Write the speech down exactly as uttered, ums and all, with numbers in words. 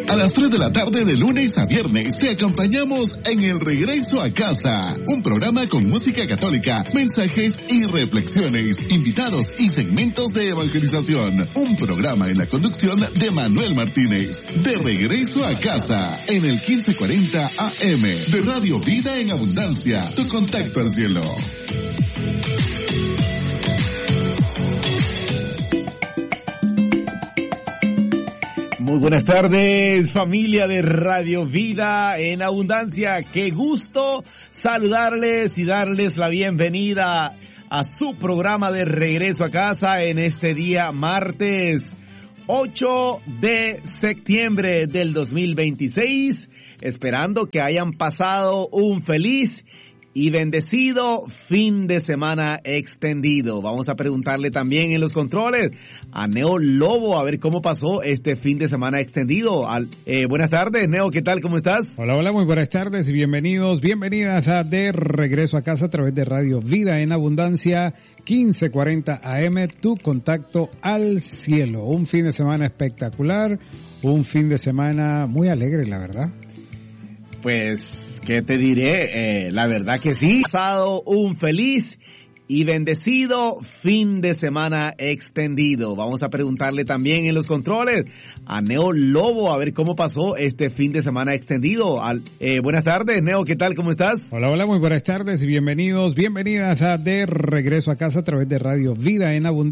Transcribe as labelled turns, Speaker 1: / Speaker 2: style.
Speaker 1: A las tres de la tarde de lunes a viernes te acompañamos en El Regreso a Casa, un programa con música católica, mensajes y reflexiones, invitados y segmentos de evangelización. Un programa en la conducción de Manuel Martínez. De Regreso a Casa, en el quince cuarenta A M de Radio Vida en Abundancia, tu contacto al cielo.
Speaker 2: Muy buenas tardes, familia de Radio Vida en Abundancia. Qué gusto saludarles y darles la bienvenida a su programa de Regreso a Casa en este día martes ocho de septiembre del dos mil veintiséis, esperando que hayan pasado un feliz y bendecido fin de semana extendido. Vamos a preguntarle también en los controles a Neo Lobo a ver cómo pasó este fin de semana extendido. Al, eh, buenas tardes, Neo, ¿qué tal? ¿Cómo estás?
Speaker 3: Hola, hola, muy buenas tardes y bienvenidos, bienvenidas a De Regreso a Casa a través de Radio Vida en Abundancia, quince cuarenta A M, tu contacto al cielo. Un fin de semana espectacular, un fin de semana muy alegre, la verdad.
Speaker 2: Pues, ¿qué te diré? Eh, la verdad que sí. Pasado un feliz y bendecido fin de semana extendido. Vamos a preguntarle también en los controles a Neo Lobo a ver cómo pasó este fin de semana extendido. Al, eh, buenas tardes, Neo, ¿qué tal? ¿Cómo estás?
Speaker 3: Hola, hola, muy buenas tardes y bienvenidos, bienvenidas a De Regreso a Casa a través de Radio Vida en Abundancia.